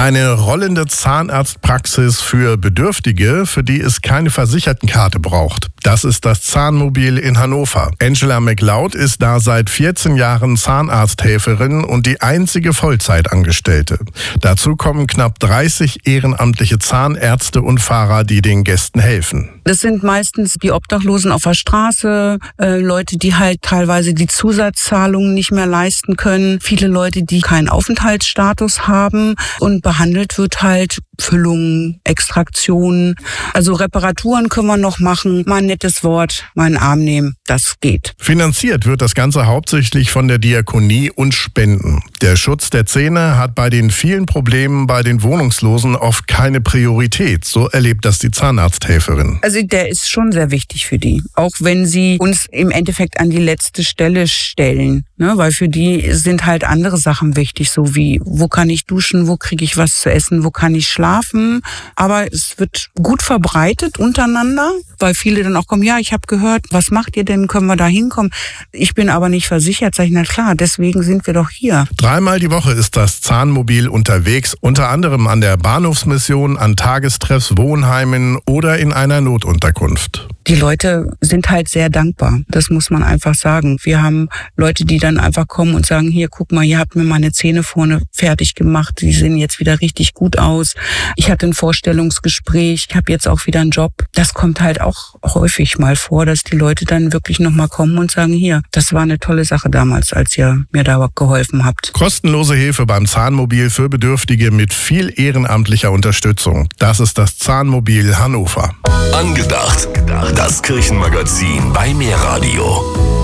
Eine rollende Zahnarztpraxis für Bedürftige, für die es keine Versichertenkarte braucht. Das ist das Zahnmobil in Hannover. Angela McLeod ist da seit 14 Jahren Zahnarzthelferin und die einzige Vollzeitangestellte. Dazu kommen knapp 30 ehrenamtliche Zahnärzte und Fahrer, die den Gästen helfen. Das sind meistens die Obdachlosen auf der Straße, Leute, die halt teilweise die Zusatzzahlungen nicht mehr leisten können, viele Leute, die keinen Aufenthaltsstatus haben, und behandelt wird halt Füllungen, Extraktionen, also Reparaturen können wir noch machen, mal ein nettes Wort, mal einen Arm nehmen, das geht. Finanziert wird das Ganze hauptsächlich von der Diakonie und Spenden. Der Schutz der Zähne hat bei den vielen Problemen bei den Wohnungslosen oft keine Priorität, so erlebt das die Zahnarzthelferin. Also der ist schon sehr wichtig für die, auch wenn sie uns im Endeffekt an die letzte Stelle stellen, ne? Weil für die sind halt andere Sachen wichtig, so wie, wo kann ich duschen, wo kriege ich was zu essen, wo kann ich schlafen. Aber es wird gut verbreitet untereinander, weil viele dann auch kommen, ja, ich habe gehört, was macht ihr denn, können wir da hinkommen? Ich bin aber nicht versichert, sage ich, na klar, deswegen sind wir doch hier. 3-mal die Woche ist das Zahnmobil unterwegs, unter anderem an der Bahnhofsmission, an Tagestreffs, Wohnheimen oder in einer Notunterkunft. Die Leute sind halt sehr dankbar, das muss man einfach sagen. Wir haben Leute, die dann einfach kommen und sagen, hier, guck mal, ihr habt mir meine Zähne vorne fertig gemacht, die sehen jetzt wieder richtig gut aus. Ich hatte ein Vorstellungsgespräch, ich habe jetzt auch wieder einen Job. Das kommt halt auch häufig mal vor, dass die Leute dann wirklich nochmal kommen und sagen, hier, das war eine tolle Sache damals, als ihr mir da geholfen habt. Kostenlose Hilfe beim Zahnmobil für Bedürftige mit viel ehrenamtlicher Unterstützung. Das ist das Zahnmobil Hannover. Angedacht. Das Kirchenmagazin bei Mehrradio.